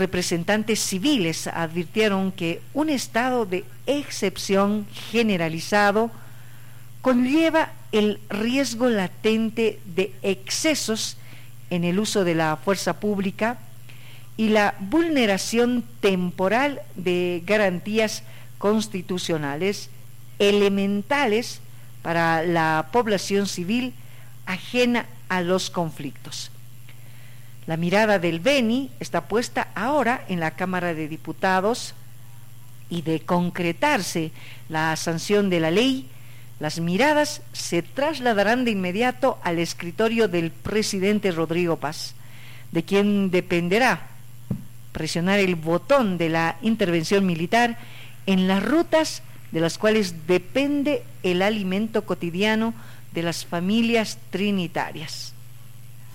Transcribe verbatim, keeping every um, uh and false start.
representantes civiles advirtieron que un estado de excepción generalizado conlleva el riesgo latente de excesos en el uso de la fuerza pública y la vulneración temporal de garantías constitucionales elementales para la población civil ajena a los conflictos. La mirada del Beni está puesta ahora en la Cámara de Diputados y, de concretarse la sanción de la ley, las miradas se trasladarán de inmediato al escritorio del presidente Rodrigo Paz, de quien dependerá presionar el botón de la intervención militar en las rutas de las cuales depende el alimento cotidiano de las familias trinitarias.